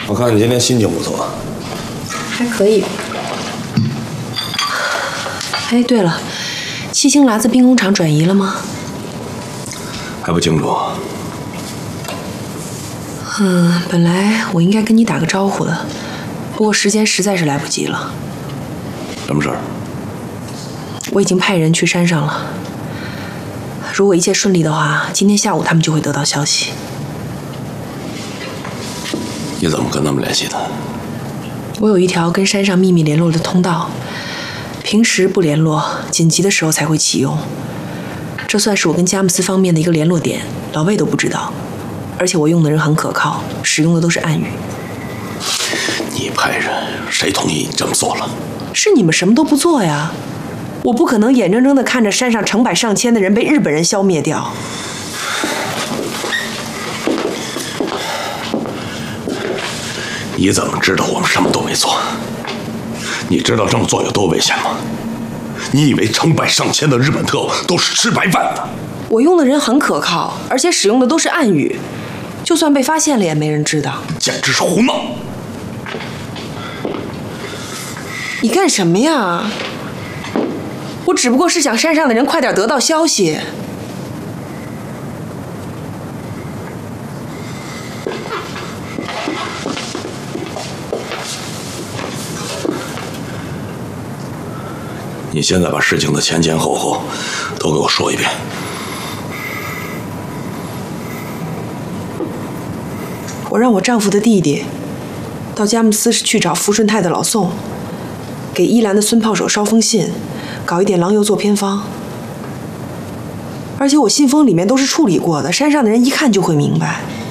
我看你今天心情不错， 还可以。哎，对了，七星剌子兵工厂转移了吗？ 还不清楚。 本来我应该跟你打个招呼的，不过时间实在是来不及了。 什么事儿？ 我已经派人去山上了。如果一切顺利的话，今天下午他们就会得到消息。 你怎么跟他们联系的？ 我有一条跟山上秘密联络的通道，平时不联络，紧急的时候才会启用。这算是我跟佳木斯方面的一个联络点，老魏都不知道。而且我用的人很可靠，使用的都是暗语。 你派人，谁同意你这么做了？ 是你们什么都不做呀！我不可能眼睁睁地看着山上成百上千的人被日本人消灭掉。 你怎么知道我们什么都没做？你知道这么做有多危险吗？你以为成百上千的日本特务都是吃白饭的？ 我用的人很可靠，而且使用的都是暗语，就算被发现了也没人知道。 简直是胡闹！ 你干什么呀？我只不过是想山上的人快点得到消息。 你现在把事情的前前后后都给我说一遍。 我让我丈夫的弟弟到佳木斯去找福顺泰的老宋，给伊兰的孙炮手捎封信，搞一点狼油做偏方。而且我信封里面都是处理过的，山上的人一看就会明白。